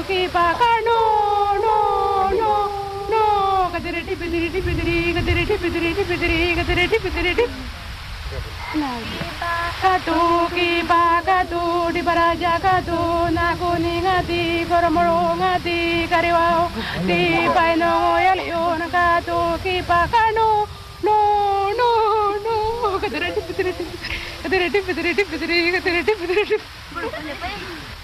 ki pa ka no no no no kadiri tipidiri tipidiri kadiri tipidiri tipidiri kadiri tipidiri tip katu ki pa katu di baraja katu na kuning ati koromoro ngati kariwao di paino yalion katu ki pa ka no no no no kadiri tipidiri kadiri tipidiri tipidiri kadiri tipidiri